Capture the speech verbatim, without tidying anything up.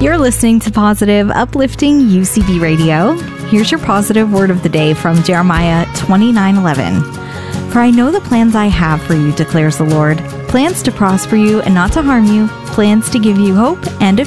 You're listening to Positive, Uplifting U C B Radio. Here's your positive word of the day from Jeremiah twenty-nine eleven. For I know the plans I have for you, declares the Lord, plans to prosper you and not to harm you, plans to give you hope and a